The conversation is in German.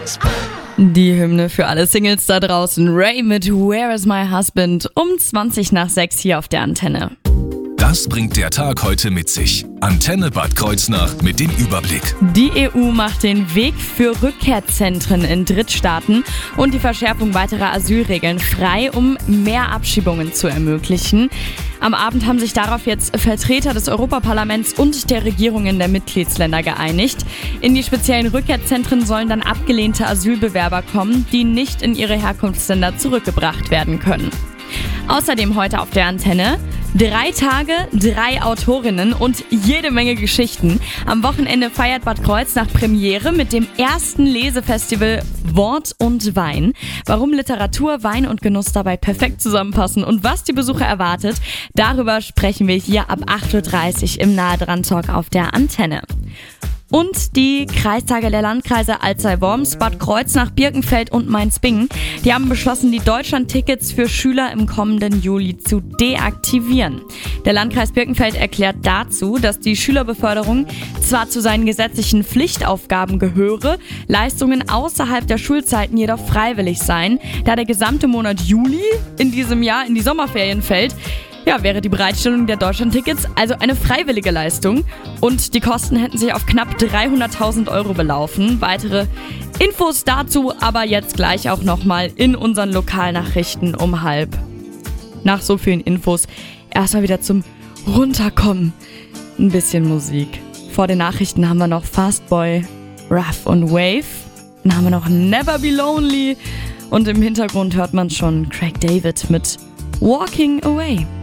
Die Hymne für alle Singles da draußen. Ray mit Where is my husband? Um 6:20 hier auf der Antenne. Das bringt der Tag heute mit sich. Antenne Bad Kreuznach mit dem Überblick. Die EU macht den Weg für Rückkehrzentren in Drittstaaten und die Verschärfung weiterer Asylregeln frei, um mehr Abschiebungen zu ermöglichen. Am Abend haben sich darauf jetzt Vertreter des Europaparlaments und der Regierungen der Mitgliedsländer geeinigt. In die speziellen Rückkehrzentren sollen dann abgelehnte Asylbewerber kommen, die nicht in ihre Herkunftsländer zurückgebracht werden können. Außerdem heute auf der Antenne 3 Tage, 3 Autorinnen und jede Menge Geschichten. Am Wochenende feiert Bad Kreuznach Premiere mit dem ersten Lesefestival Wort und Wein. Warum Literatur, Wein und Genuss dabei perfekt zusammenpassen und was die Besucher erwartet, darüber sprechen wir hier ab 8:30 Uhr im Nahe-Dran-Talk auf der Antenne. Und die Kreistage der Landkreise Alzey-Worms, Bad Kreuznach, Birkenfeld und Mainz-Bingen, die haben beschlossen, die Deutschland-Tickets für Schüler im kommenden Juli zu deaktivieren. Der Landkreis Birkenfeld erklärt dazu, dass die Schülerbeförderung zwar zu seinen gesetzlichen Pflichtaufgaben gehöre, Leistungen außerhalb der Schulzeiten jedoch freiwillig seien, da der gesamte Monat Juli in diesem Jahr in die Sommerferien fällt. Ja, wäre die Bereitstellung der Deutschlandtickets also eine freiwillige Leistung und die Kosten hätten sich auf knapp 300.000 Euro belaufen. Weitere Infos dazu aber jetzt gleich auch nochmal in unseren Lokalnachrichten um 12:30. Nach so vielen Infos erstmal wieder zum Runterkommen. Ein bisschen Musik. Vor den Nachrichten haben wir noch Fastboy, Rough und Wave. Dann haben wir noch Never Be Lonely und im Hintergrund hört man schon Craig David mit Walking Away.